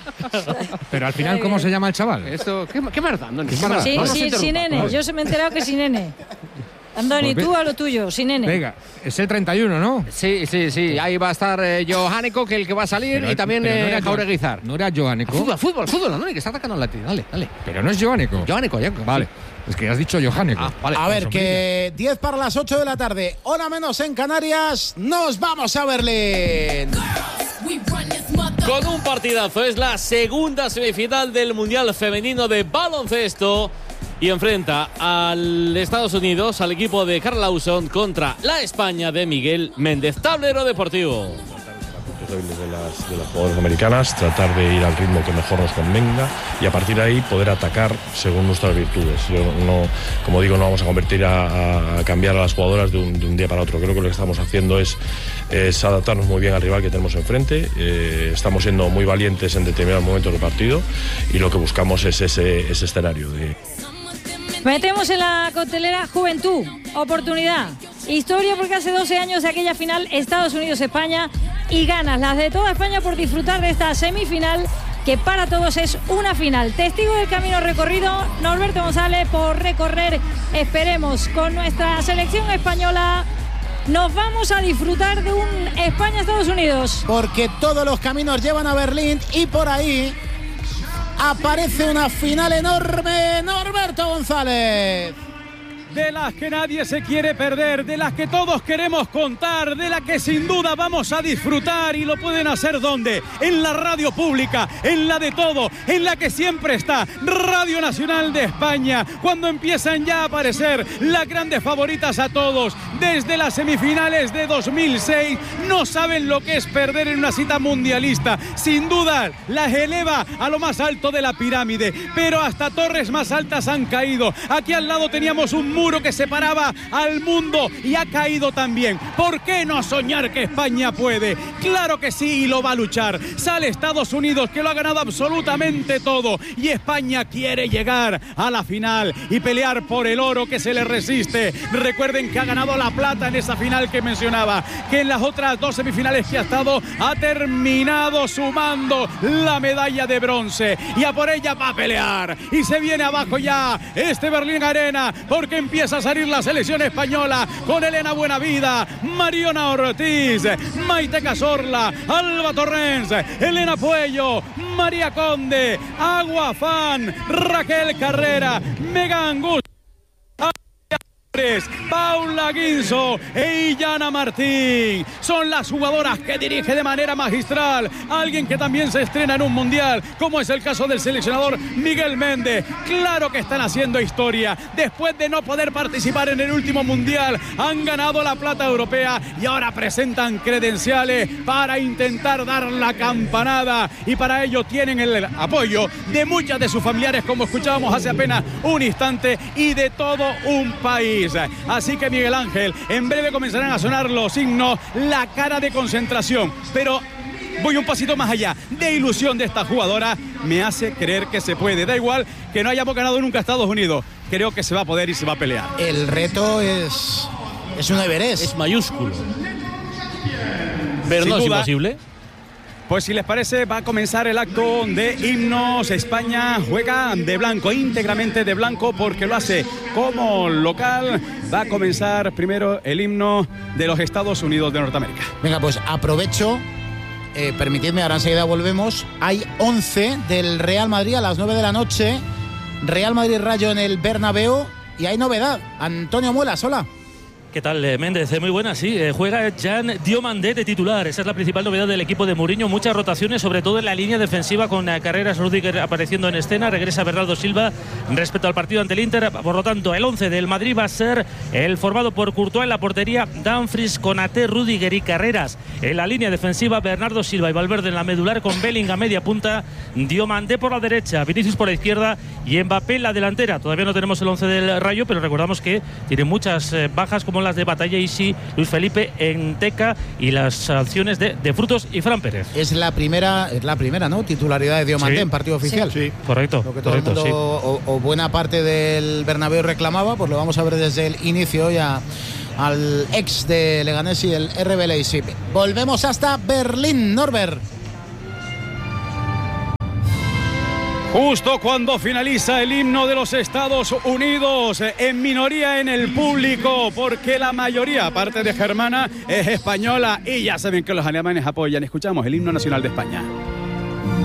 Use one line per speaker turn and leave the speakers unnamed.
Pero al final, ¿cómo se llama el chaval?
Esto, ¿qué verdad, Andoni?
Sí, sin nene. Yo se me he enterado que sin nene. Andoni, tú a lo tuyo, sin nene.
Venga, es el 31, ¿no?
Sí. Ahí va a estar Johaneko, que el que va a salir, y también Jaureguizar.
¿No era Johaneko?
Fútbol, Andoni, que está atacando al Lati. Dale.
Pero no es Johaneko.
Johaneko.
Vale. Es que has dicho Johaneko.
Vale.
A ver, que 10 para las 8 de la tarde, hora menos en Canarias, nos vamos a Berlín.
Con un partidazo, es la segunda semifinal del Mundial Femenino de Baloncesto y enfrenta al Estados Unidos, al equipo de Karl Lawson contra la España de Miguel Méndez. Tablero deportivo.
Débiles de las jugadoras americanas, tratar de ir al ritmo que mejor nos convenga y a partir de ahí poder atacar según nuestras virtudes. Como digo, no vamos a convertir a cambiar a las jugadoras de un día para otro. Creo que lo que estamos haciendo es adaptarnos muy bien al rival que tenemos enfrente. Estamos siendo muy valientes en determinados momentos del partido y lo que buscamos es ese escenario.
Metemos en la coctelera juventud, oportunidad, historia, porque hace 12 años de aquella final Estados Unidos-España y ganas las de toda España por disfrutar de esta semifinal que para todos es una final. Testigo del camino recorrido, Norberto González, por recorrer, esperemos, con nuestra selección española. Nos vamos a disfrutar de un España-Estados Unidos.
Porque todos los caminos llevan a Berlín y por ahí aparece una final enorme, Norberto González.
De las que nadie se quiere perder, de las que todos queremos contar, de la que sin duda vamos a disfrutar y lo pueden hacer ¿dónde? En la radio pública, en la de todo, en la que siempre está Radio Nacional de España, cuando empiezan ya a aparecer las grandes favoritas a todos, desde las semifinales de 2006, no saben lo que es perder en una cita mundialista, sin duda las eleva a lo más alto de la pirámide, pero hasta torres más altas han caído. Aquí al lado teníamos un muro que separaba al mundo y ha caído también. ¿Por qué no soñar que España puede? Claro que sí, y lo va a luchar. Sale Estados Unidos, que lo ha ganado absolutamente todo, y España quiere llegar a la final y pelear por el oro que se le resiste. Recuerden que ha ganado la plata en esa final que mencionaba, que en las otras dos semifinales que ha estado ha terminado sumando la medalla de bronce y a por ella va a pelear. Y se viene abajo ya este Berlín Arena, porque empieza a salir la selección española con Elena Buenavida, Mariona Ortiz, Maite Cazorla, Alba Torrens, Elena Puello, María Conde, Agua Fan, Raquel Carrera, Megan Gus, Paula Guinzo e Illana Martín. Son las jugadoras que dirige de manera magistral alguien que también se estrena en un mundial, como es el caso del seleccionador Miguel Méndez. Claro que están haciendo historia. Después de no poder participar en el último mundial, han ganado la plata europea y ahora presentan credenciales para intentar dar la campanada, y para ello tienen el apoyo de muchas de sus familiares, como escuchábamos hace apenas un instante, y de todo un país. Así que Miguel Ángel, en breve comenzarán a sonar los signos, la cara de concentración, pero voy un pasito más allá. De ilusión de esta jugadora me hace creer que se puede. Da igual que no hayamos ganado nunca a Estados Unidos, creo que se va a poder y se va a pelear.
El reto es un Everest.
Es mayúsculo. Pero no es imposible.
Pues si les parece, va a comenzar el acto de himnos. España juega de blanco, íntegramente de blanco, porque lo hace como local. Va a comenzar primero el himno de los Estados Unidos de Norteamérica.
Venga, pues aprovecho, permitidme, ahora enseguida volvemos. Hay 11 del Real Madrid a las 9 de la noche. Real Madrid-Rayo en el Bernabéu. Y hay novedad. Antonio Muelas, hola.
¿Qué tal, Méndez? Muy buena, sí. Juega Jan Diomandé de titular. Esa es la principal novedad del equipo de Mourinho. Muchas rotaciones, sobre todo en la línea defensiva, con Carreras, Rüdiger apareciendo en escena. Regresa Bernardo Silva respecto al partido ante el Inter. Por lo tanto, el 11 del Madrid va a ser el formado por Courtois en la portería, Dumfries, Konaté, Rüdiger y Carreras. En la línea defensiva, Bernardo Silva y Valverde en la medular, con Bellingham a media punta, Diomandé por la derecha, Vinicius por la izquierda y Mbappé en la delantera. Todavía no tenemos el 11 del Rayo, pero recordamos que tiene muchas bajas, como las de Batalla Isi, Luis Felipe, Enteca y las sanciones de Frutos y Fran Pérez.
Es la primera, ¿no? Titularidad de Diomandé en partido oficial.
Sí, correcto.
Lo que todo el mundo o buena parte del Bernabéu reclamaba, pues lo vamos a ver desde el inicio ya al ex de Leganés y el RB Leipzig. Volvemos hasta Berlín, Norbert.
Justo cuando finaliza el himno de los Estados Unidos, en minoría en el público, porque la mayoría, aparte de germana, es española y ya saben que los alemanes apoyan. Escuchamos el himno nacional de España.